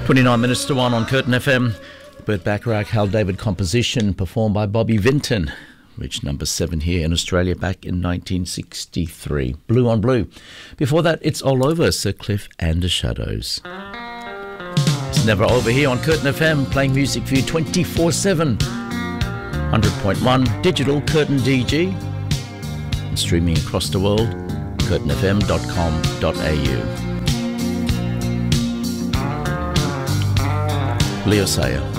29 minutes to 1 on Curtin FM. Burt Bacharach, Hal David composition performed by Bobby Vinton. Reached number 7 here in Australia back in 1963. Blue on Blue. Before that, It's All Over, Sir Cliff and the Shadows. It's never over here on Curtin FM, playing music for you 24/7. 100.1 digital Curtin DG. And streaming across the world, curtinfm.com.au. Leo Sayer.